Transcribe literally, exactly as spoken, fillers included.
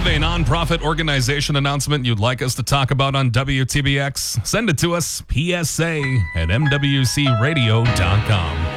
Have a nonprofit organization announcement you'd like us to talk about on W T B X? Send it to us, P S A at M W C radio dot com.